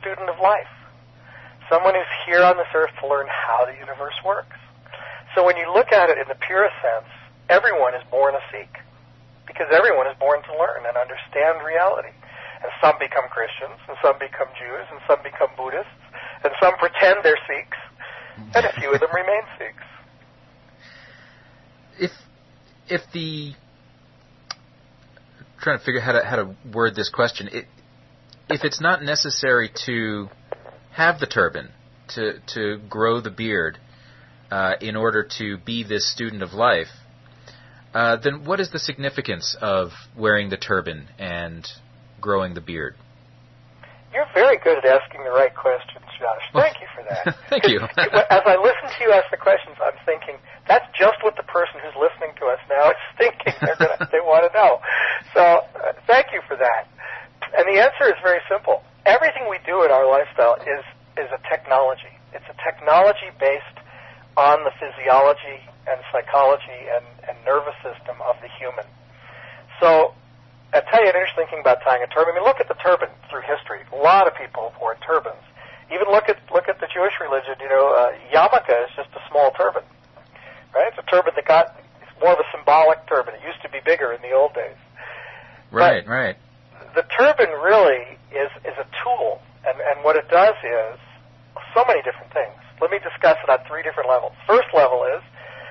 student of life, someone who's here on this earth to learn how the universe works. So when you look at it in the purest sense, everyone is born a Sikh, because everyone is born to learn and understand reality. And some become Christians, and some become Jews, and some become Buddhists, and some pretend they're Sikhs, and a few of them remain Sikhs. If the... I'm trying to figure out how to word this question. If it's not necessary to have the turban, to grow the beard, in order to be this student of life, then what is the significance of wearing the turban and growing the beard? You're very good at asking the right questions, Josh. Thank you for that. Thank you. As I listen to you ask the questions, I'm thinking, that's just what the person who's listening to us now is thinking. They want to know. So thank you for that. And the answer is very simple. Everything we do in our lifestyle is a technology. It's a technology based on the physiology and psychology and nervous system of the human. So I'll tell you an interesting thing about tying a turban. I mean, look at the turban through history. A lot of people have worn turbans. Even look at the Jewish religion. Yarmulke is just a small turban, right? It's a turban that it's more of a symbolic turban. It used to be bigger in the old days. Right, right. The turban really is a tool, and what it does is so many different things. Let me discuss it on 3 different levels. First level is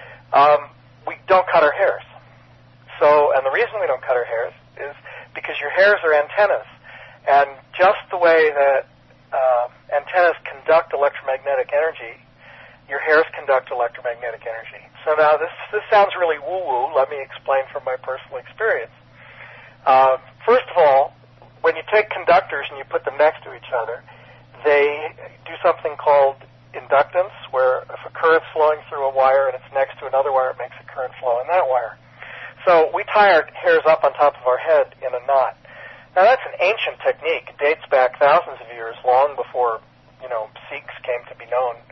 we don't cut our hairs. And the reason we don't cut our hairs is because your hairs are antennas. And just the way that antennas conduct electromagnetic energy, your hairs conduct electromagnetic energy. So now this sounds really woo-woo. Let me explain from my personal experience. First of all, when you take conductors and you put them next to each other, they do something called inductance, where if a current's flowing through a wire and it's next to another wire, it makes a current flow in that wire. So we tie our hairs up on top of our head in a knot. Now that's an ancient technique. It dates back thousands of years, long before, Sikhs came to be known.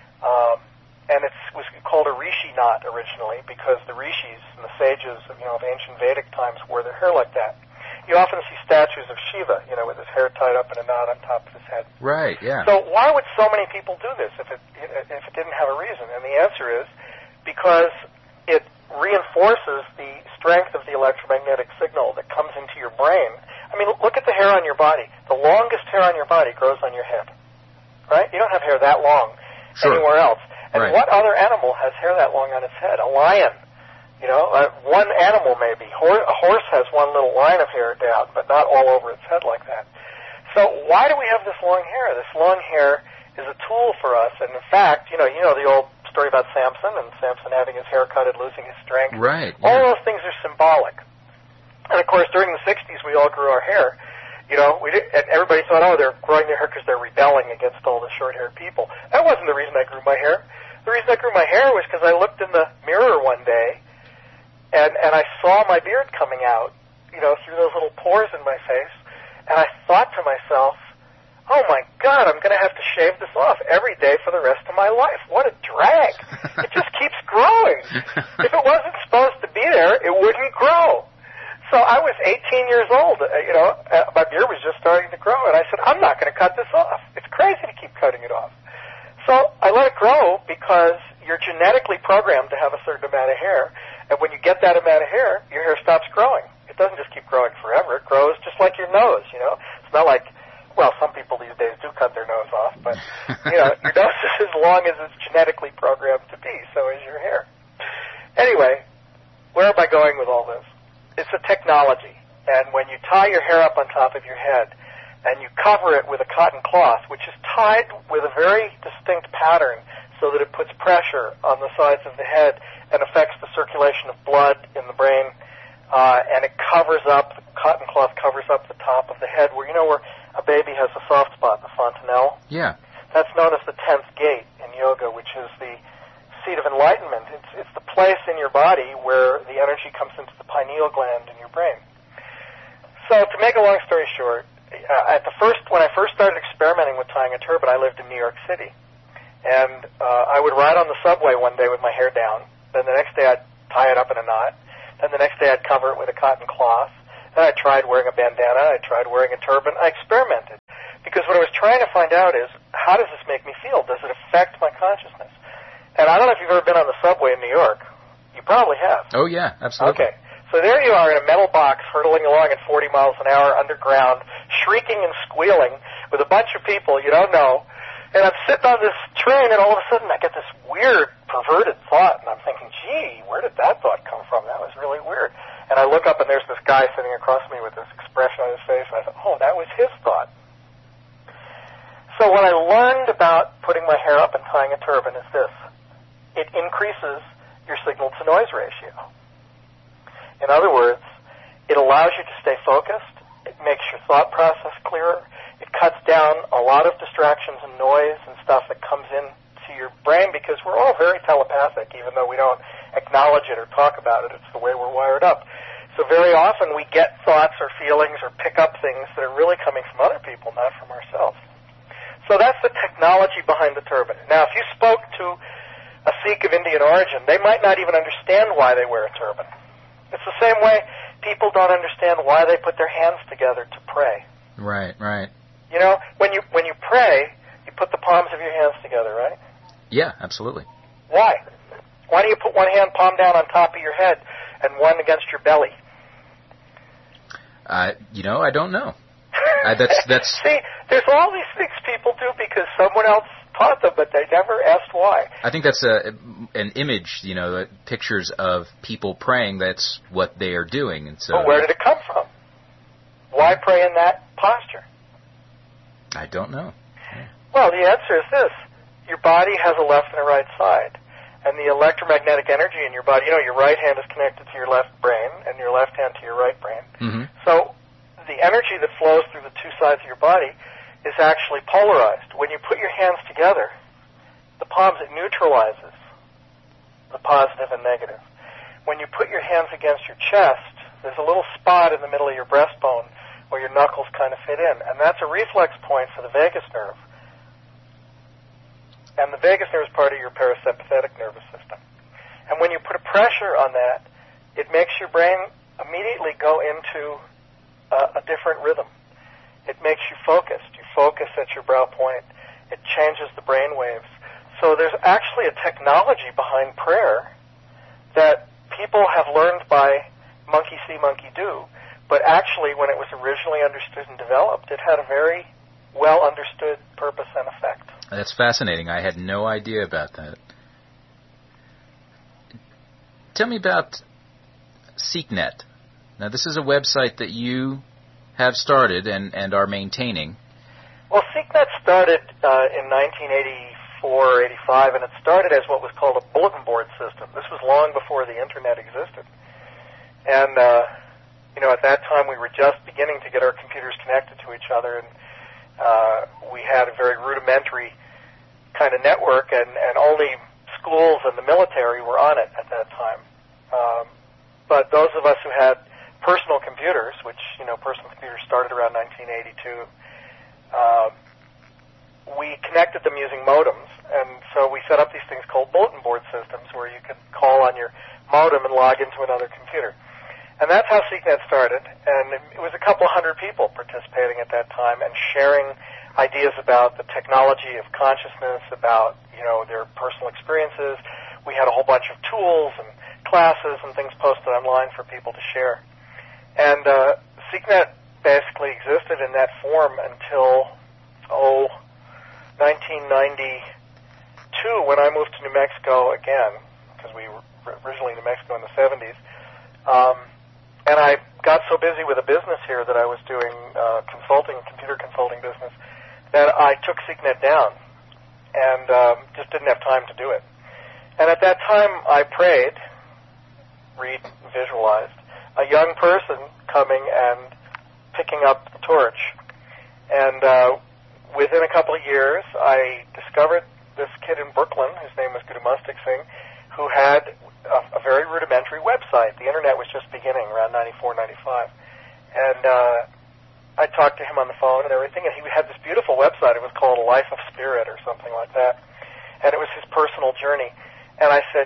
And it was called a rishi knot originally because the rishis and the sages of ancient Vedic times wore their hair like that. You often see statues of Shiva, with his hair tied up in a knot on top of his head. Right, yeah. So why would so many people do this if it didn't have a reason? And the answer is because it reinforces the strength of the electromagnetic signal that comes into your brain. I mean, look at the hair on your body. The longest hair on your body grows on your head, right? You don't have hair that long anywhere else. And what other animal has hair that long on its head? A lion. One animal maybe. A horse has one little line of hair down, but not all over its head like that. So why do we have this long hair? This long hair is a tool for us. And in fact, you know the old story about Samson and Samson having his hair cut and losing his strength. Right. Yeah. All those things are symbolic. And of course, during the 60s, we all grew our hair. And everybody thought, they're growing their hair because they're rebelling against all the short-haired people. That wasn't the reason I grew my hair. The reason I grew my hair was because I looked in the mirror one day, and I saw my beard coming out, through those little pores in my face, and I thought to myself, oh my God, I'm going to have to shave this off every day for the rest of my life. What a drag. It just keeps growing. If it wasn't supposed to be there, it wouldn't grow. So I was 18 years old, my beard was just starting to grow, and I said, I'm not going to cut this off. It's crazy to keep cutting it off. So I let it grow because you're genetically programmed to have a certain amount of hair, and when you get that amount of hair, your hair stops growing. It doesn't just keep growing forever. It grows just like your nose, It's not like, some people these days do cut their nose off, but, your nose is as long as it's genetically programmed to be, so is your hair. Anyway, where am I going with all this? It's a technology, and when you tie your hair up on top of your head and you cover it with a cotton cloth, which is tied with a very distinct pattern so that it puts pressure on the sides of the head and affects the circulation of blood in the brain, and the cotton cloth covers up the top of the head where a baby has a soft spot, the fontanelle. Yeah. That's known as the 10th gate in yoga, which is the seat of enlightenment. It's the place in your body where the energy comes into the pineal gland in your brain. So to make a long story short, when I first started experimenting with tying a turban, I lived in New York City. And I would ride on the subway one day with my hair down. Then the next day I'd tie it up in a knot. Then the next day I'd cover it with a cotton cloth. Then I tried wearing a bandana. I tried wearing a turban. I experimented Because what I was trying to find out is, how does this make me feel? Does it affect my consciousness? And I don't know if you've ever been on the subway in New York. You probably have. Oh, yeah, absolutely. Okay. So there you are in a metal box hurtling along at 40 miles an hour underground, shrieking and squealing with a bunch of people you don't know. And I'm sitting on this train, and all of a sudden I get this weird, perverted thought. And I'm thinking, gee, where did that thought come from? That was really weird. And I look up, and there's this guy sitting across me with this expression on his face. And I thought, oh, that was his thought. So what I learned about putting my hair up and tying a turban is this. It increases your signal-to-noise ratio. In other words, it allows you to stay focused. It makes your thought process clearer. It cuts down a lot of distractions and noise and stuff that comes into your brain, because we're all very telepathic, even though we don't acknowledge it or talk about it. It's the way we're wired up. So very often we get thoughts or feelings or pick up things that are really coming from other people, not from ourselves. So that's the technology behind the turban. Now, if you spoke to a Sikh of Indian origin, they might not even understand why they wear a turban. It's the same way people don't understand why they put their hands together to pray. Right, right. You know, when you pray, you put the palms of your hands together, right? Yeah, absolutely. Why? Why do you put one hand palm down on top of your head and one against your belly? I don't know. That's See, there's all these things people do because someone else taught them, but they never asked why. I think that's an image, pictures of people praying. That's what they are doing, and so. But where did it come from? Why pray in that posture? I don't know. Well, the answer is this. Your body has a left and a right side. And the electromagnetic energy in your body, your right hand is connected to your left brain and your left hand to your right brain. Mm-hmm. So the energy that flows through the two sides of your body is actually polarized. When you put your hands together, the palms, it neutralizes the positive and negative. When you put your hands against your chest, there's a little spot in the middle of your breastbone where your knuckles kind of fit in, and that's a reflex point for the vagus nerve. And the vagus nerve is part of your parasympathetic nervous system. And when you put a pressure on that, it makes your brain immediately go into a different rhythm. It makes you focused. You focus at your brow point. It changes the brain waves. So there's actually a technology behind prayer that people have learned by monkey see, monkey do. But actually, when it was originally understood and developed, it had a very well understood purpose and effect. That's fascinating. I had no idea about that. Tell me about SeekNet. Now, this is a website that you have started and are maintaining. Well, SeekNet started in 1984, 85, and it started as what was called a bulletin board system. This was long before the Internet existed. And, at that time we were just beginning to get our computers connected to each other, and we had a very rudimentary kind of network, and only schools and the military were on it at that time. But those of us who had personal computers, which, personal computers started around 1982, we connected them using modems, and so we set up these things called bulletin board systems where you could call on your modem and log into another computer. And that's how SeekNet started, and it was a couple hundred people participating at that time and sharing ideas about the technology of consciousness, about, their personal experiences. We had a whole bunch of tools and classes and things posted online for people to share. And SeekNet basically existed in that form until, 1992, when I moved to New Mexico again, because we were originally in New Mexico in the 70s. And I got so busy with a business here that I was doing computer consulting business, that I took SeekNet down and just didn't have time to do it. And at that time, I prayed, visualized, a young person coming and picking up the torch. And within a couple of years, I discovered this kid in Brooklyn, his name was Guru Mustak Singh, who had a very rudimentary website. The Internet was just beginning around 94, 95. And I talked to him on the phone and everything, and he had this beautiful website. It was called A Life of Spirit or something like that. And it was his personal journey. And I said,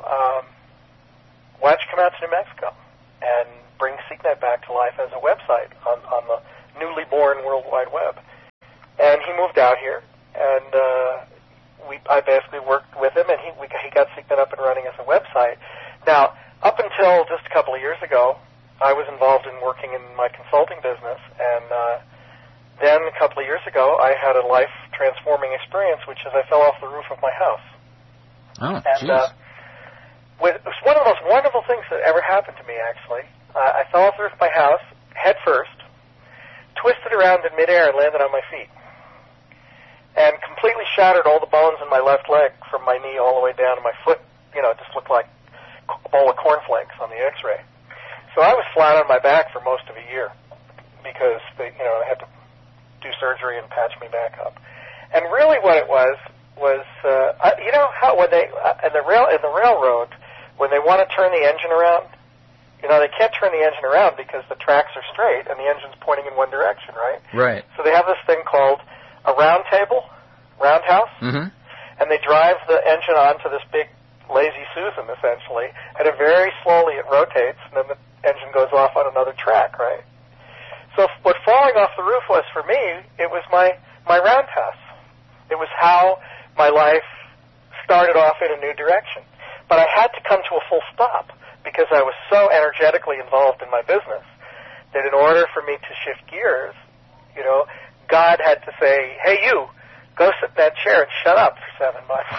why don't you come out to New Mexico and bring SeekNet back to life as a website on the newly born World Wide Web? he moved out here, and I basically worked with him, and he got SeekNet up and running as a website. Now, up until just a couple of years ago, I was involved in working in my consulting business, and then a couple of years ago, I had a life-transforming experience, which is I fell off the roof of my house. Oh, and it was one of the most wonderful things that ever happened to me, actually. I fell off the roof of my house, head first, twisted around in midair and landed on my feet, and completely shattered all the bones in my left leg from my knee all the way down to my foot. You know, it just looked like a bowl of cornflakes on the X-ray. So I was flat on my back for most of a year because they had to do surgery and patch me back up. And really, what it was you know how when they in the railroad when they want to turn the engine around, they can't turn the engine around because the tracks are straight and the engine's pointing in one direction, right? Right. So they have this thing called a roundhouse, and they drive the engine onto this big lazy Susan, essentially, and very slowly it rotates, and then the engine goes off on another track, right? So what falling off the roof was for me, it was my roundhouse. It was how my life started off in a new direction. But I had to come to a full stop because I was so energetically involved in my business that in order for me to shift gears, God had to say, hey, you, go sit in that chair and shut up for 7 months.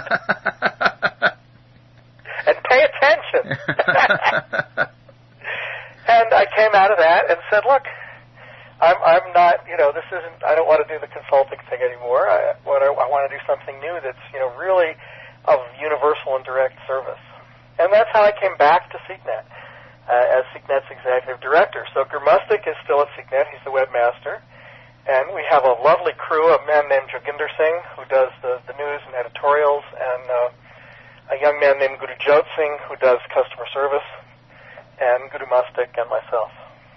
And pay attention. And I came out of that and said, look, I'm not, this isn't, I don't want to do the consulting thing anymore. I want to do something new that's, really of universal and direct service. And that's how I came back to SeekNet as SeekNet's executive director. So Gurmustik is still at SeekNet. He's the webmaster. And we have a lovely crew, a man named Joginder Singh, who does the news and editorials, and a young man named Gurujot Singh, who does customer service, and Gurmustik and myself.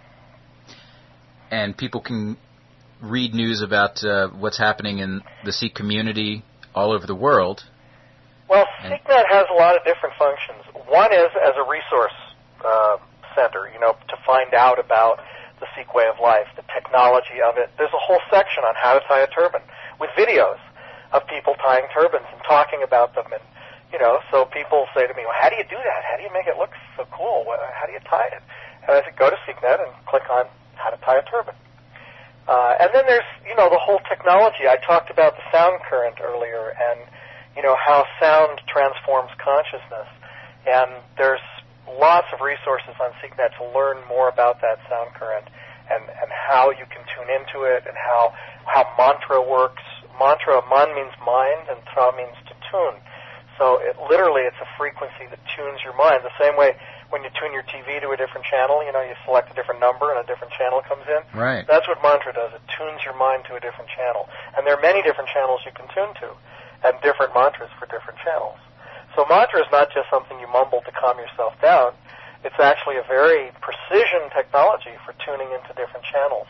And people can read news about what's happening in the Seek community all over the world. Well, SeekNet has a lot of different functions. One is as a resource center, to find out about the Seek way of life, the technology of it. There's a whole section on how to tie a turban with videos of people tying turbans and talking about them. And, so people say to me, well, how do you do that? How do you make it look so cool? How do you tie it? And I said, go to SeekNet and click on how to tie a turban. And then there's, the whole technology. I talked about the sound current earlier and, how sound transforms consciousness. And there's lots of resources on SeekNet to learn more about that sound current and how you can tune into it and how mantra works. Mantra, man means mind and tra means to tune. So it's a frequency that tunes your mind. The same way when you tune your TV to a different channel, you select a different number and a different channel comes in. Right. That's what mantra does. It tunes your mind to a different channel. And there are many different channels you can tune to and different mantras for different channels. So mantra is not just something you mumble to calm yourself down. It's actually a very precision technology for tuning into different channels.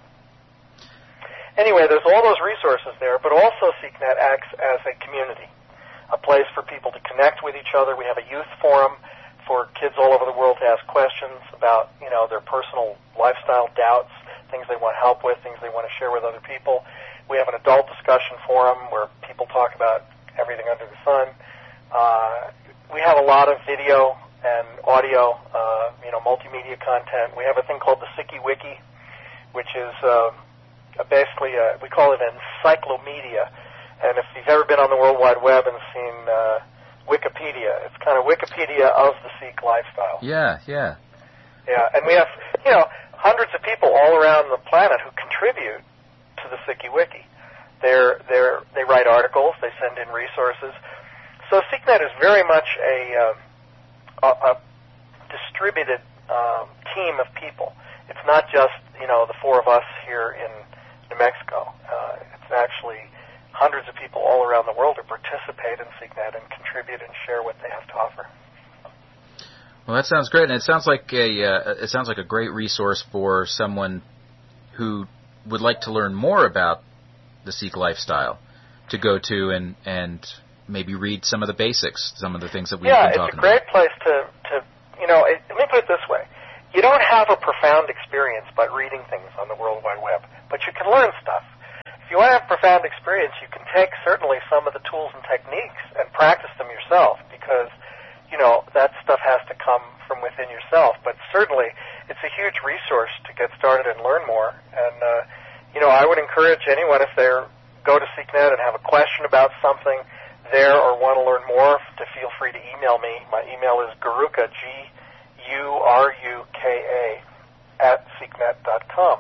Anyway, there's all those resources there, but also SeekNet acts as a community, a place for people to connect with each other. We have a youth forum for kids all over the world to ask questions about, their personal lifestyle doubts, things they want help with, things they want to share with other people. We have an adult discussion forum where people talk about everything under the sun. We have a lot of video and audio, multimedia content. We have a thing called the Siki Wiki, which is basically, we call it an encyclomedia. And if you've ever been on the World Wide Web and seen Wikipedia, it's kind of Wikipedia of the Sikh lifestyle. Yeah. Yeah, and we have, hundreds of people all around the planet who contribute to the Siki Wiki. They write articles, they send in resources. So SeekNet is very much a distributed team of people. It's not just, the four of us here in New Mexico. It's actually hundreds of people all around the world who participate in SeekNet and contribute and share what they have to offer. Well, that sounds great, and it sounds like a great resource for someone who would like to learn more about the Seek lifestyle to go to and maybe read some of the basics, some of the things that we've been talking about. Yeah, it's a great place to let me put it this way. You don't have a profound experience by reading things on the World Wide Web, but you can learn stuff. If you want to have have profound experience, you can take certainly some of the tools and techniques and practice them yourself, because, you know, that stuff has to come from within yourself. But certainly, it's a huge resource to get started and learn more. And, you know, I would encourage anyone, if they go to SeekNet and have a question about something there or want to learn more, to feel free to email me. My email is Guruka, Guruka, @seeknet.com,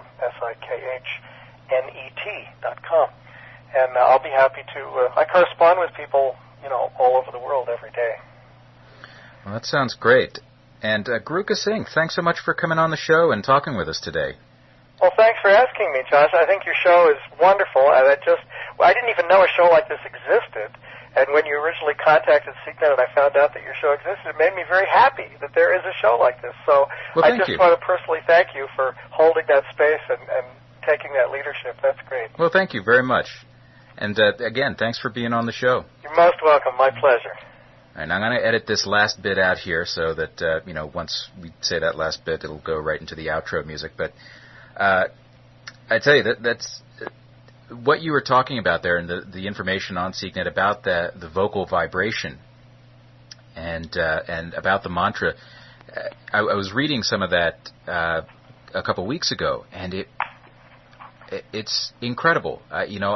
SIKHNET.com. And I'll be happy to, I correspond with people, you know, all over the world every day. Well, that sounds great. And Guruka Singh, thanks so much for coming on the show and talking with us today. Well, thanks for asking me, Josh. I think your show is wonderful. And I didn't even know a show like this existed. And when you originally contacted SeekNet and I found out that your show existed, it made me very happy that there is a show like this. So well, I just want to personally thank you for holding that space and taking that leadership. That's great. Well, thank you very much. And again, thanks for being on the show. You're most welcome. My pleasure. And I'm going to edit this last bit out here so that, you know, once we say that last bit, it'll go right into the outro music. But I tell you, that's what you were talking about there, and the information on SeekNet about the vocal vibration and about the mantra. I was reading some of that a couple weeks ago, and it's incredible. You know,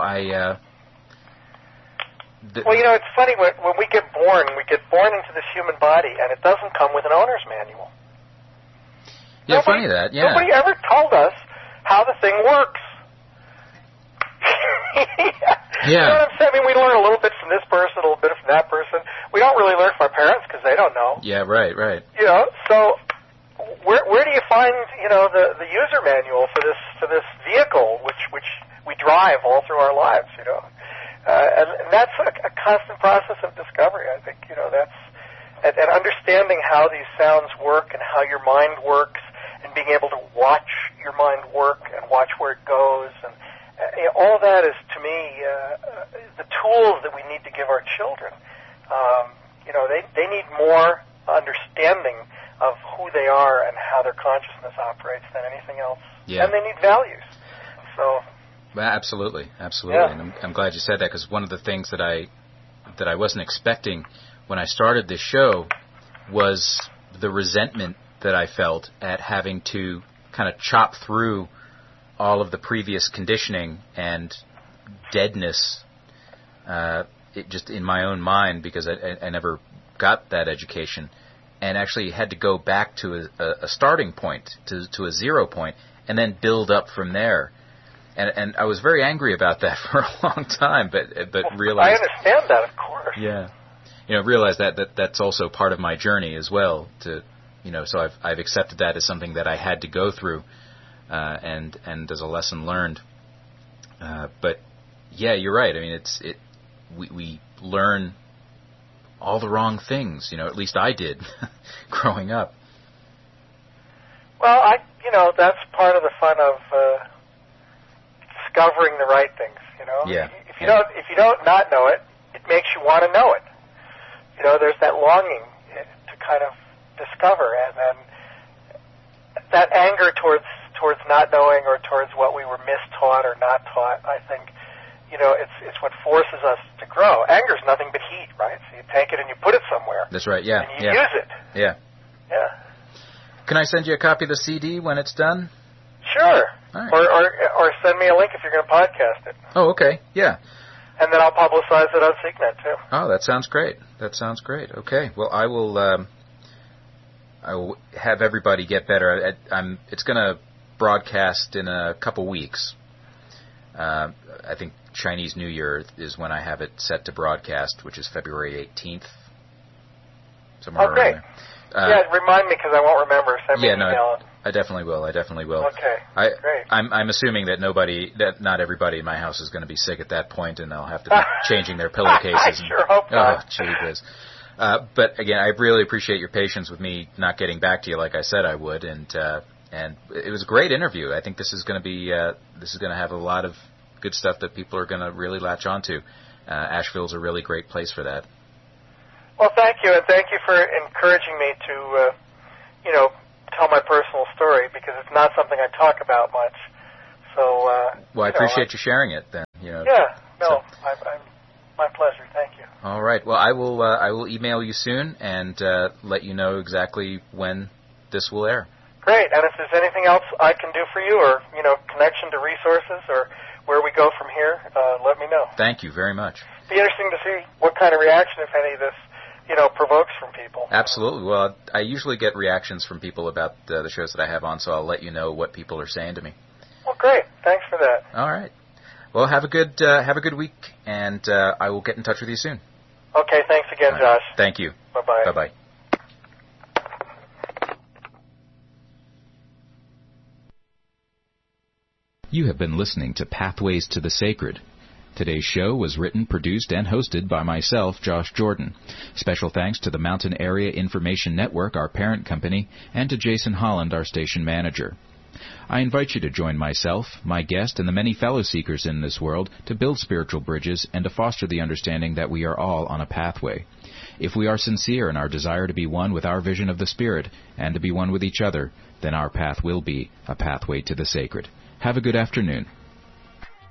well, you know, it's funny, when we get born into this human body, and it doesn't come with an owner's manual. Yeah, funny that, yeah. Nobody ever told us how the thing works. Yeah. You know what I'm saying? I mean, we learn a little bit from this person, a little bit from that person. We don't really learn from our parents because they don't know. Yeah, right. You know, so where do you find, you know, the user manual for this vehicle which we drive all through our lives, you know? And that's a constant process of discovery. I think, you know, that's and understanding how these sounds work and how your mind works, and being able to watch your mind work and watch where it goes, and all that is, to me, the tools that we need to give our children. You know, they need more understanding of who they are and how their consciousness operates than anything else. Yeah. And they need values. So. Well, absolutely. Yeah. And I'm glad you said that, because one of the things that I wasn't expecting when I started this show was the resentment that I felt at having to kind of chop through all of the previous conditioning and deadness, just in my own mind, because I never got that education, and actually had to go back to a starting point, to a 0 point, and then build up from there. And I was very angry about that for a long time, but realized... I understand that, of course. Yeah. You know, realized that's also part of my journey as well, to, you know, so I've accepted that as something that I had to go through, and as a lesson learned. But yeah, you're right. I mean, we learn all the wrong things, you know, at least I did growing up. Well, you know, that's part of the fun of discovering the right things, you know? Yeah. If you don't not know it, it makes you want to know it. You know, there's that longing to kind of discover, and then that anger towards not knowing, or towards what we were mistaught or not taught, I think, you know, it's what forces us to grow. Anger is nothing but heat, right? So you take it and you put it somewhere. That's right, yeah. And you use it. Yeah. Yeah. Can I send you a copy of the CD when it's done? Sure. All right. Or send me a link if you're going to podcast it. Oh, okay. Yeah. And then I'll publicize it on SeekNet, too. Oh, that sounds great. Okay. Well, I will have everybody get better. It's going to broadcast in a couple weeks. I think Chinese New Year is when I have it set to broadcast, which is February 18th. Somewhere great. around there. Yeah, remind me, because I won't remember. Send me an email. I definitely will. Okay, great. I'm assuming that not everybody in my house is going to be sick at that point, and they'll have to be changing their pillowcases. I sure hope not. Oh, gee whiz. But again, I really appreciate your patience with me not getting back to you like I said I would, and it was a great interview. I think this is going to have a lot of good stuff that people are going to really latch onto. Asheville's a really great place for that. Well, thank you, and thank you for encouraging me to, tell my personal story, because it's not something I talk about much. So, well, I appreciate you sharing it then. Yeah, no, my pleasure. Thank you. All right. Well, I will email you soon and let you know exactly when this will air. Great. And if there's anything else I can do for you, or connection to resources, or where we go from here, let me know. Thank you very much. It'd be interesting to see what kind of reaction, if any, this provokes from people. Absolutely. Well, I usually get reactions from people about the shows that I have on, so I'll let you know what people are saying to me. Well, great. Thanks for that. All right. Well, have a good week, and I will get in touch with you soon. Okay. Thanks again, right. Josh. Thank you. Bye-bye. Bye-bye. You have been listening to Pathways to the Sacred. Today's show was written, produced, and hosted by myself, Josh Jordan. Special thanks to the Mountain Area Information Network, our parent company, and to Jason Holland, our station manager. I invite you to join myself, my guest, and the many fellow seekers in this world to build spiritual bridges and to foster the understanding that we are all on a pathway. If we are sincere in our desire to be one with our vision of the Spirit and to be one with each other, then our path will be a pathway to the sacred. Have a good afternoon.